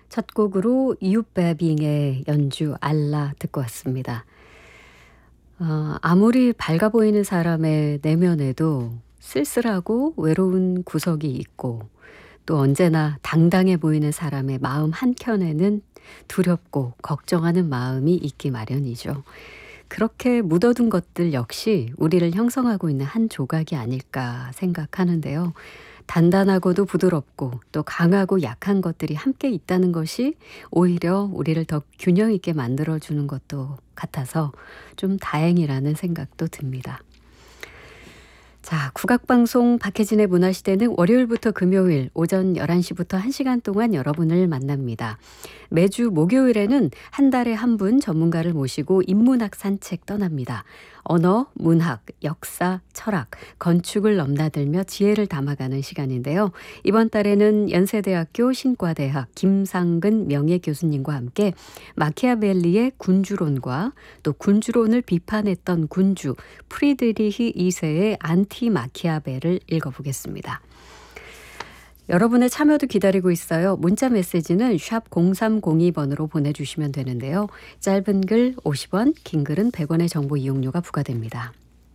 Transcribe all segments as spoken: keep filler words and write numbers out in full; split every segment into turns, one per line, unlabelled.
첫 곡으로 이웃배빙의 연주 알라 듣고 왔습니다. 어, 아무리 밝아 보이는 사람의 내면에도 쓸쓸하고 외로운 구석이 있고 또 언제나 당당해 보이는 사람의 마음 한켠에는 두렵고 걱정하는 마음이 있기 마련이죠. 그렇게 묻어둔 것들 역시 우리를 형성하고 있는 한 조각이 아닐까 생각하는데요. 단단하고도 부드럽고 또 강하고 약한 것들이 함께 있다는 것이 오히려 우리를 더 균형 있게 만들어주는 것도 같아서 좀 다행이라는 생각도 듭니다. 자, 국악방송 박혜진의 문화시대는 월요일부터 금요일 오전 열한 시부터 한 시간 동안 여러분을 만납니다. 매주 목요일에는 한 달에 한 분 전문가를 모시고 인문학 산책 떠납니다. 언어, 문학, 역사, 철학, 건축을 넘나들며 지혜를 담아가는 시간인데요. 이번 달에는 연세대학교 신과대학 김상근 명예교수님과 함께 마키아벨리의 군주론과 또 군주론을 비판했던 군주 프리드리히 이 세의 안티 마키아벨을 읽어보겠습니다. 여러분의 참여도 기다리고 있어요. 문자 메시지는 샵 공삼공이 번으로 보내주시면 되는데요. 짧은 글 오십 원, 긴 글은 백 원의 정보 이용료가 부과됩니다.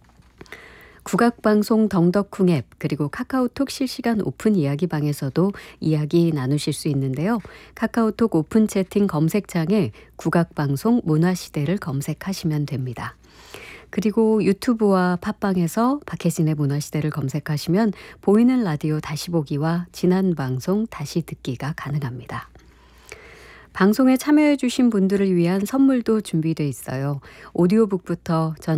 국악방송 덩덕쿵 앱 그리고 카카오톡 실시간 오픈 이야기방에서도 이야기 나누실 수 있는데요. 카카오톡 오픈 채팅 검색창에 국악방송 문화시대를 검색하시면 됩니다. 그리고 유튜브와 팟빵에서 박혜진의 문화시대를 검색하시면 보이는 라디오 다시 보기와 지난 방송 다시 듣기가 가능합니다. 방송에 참여해 주신 분들을 위한 선물도 준비되어 있어요. 오디오북부터 전